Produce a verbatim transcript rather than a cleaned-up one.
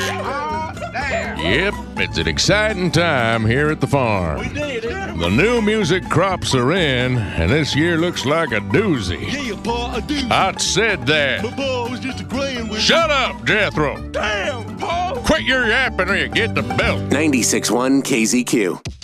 Yep, it's an exciting time here at the farm. We did it. The new music crops are in, and this year looks like a doozy. Yeah, Pa, I do. I said that. But Pa, I was just agreeing with Shut up, Jethro. you. Damn, Pa. Quit your yapping or you get the belt. ninety-six point one K Z Q.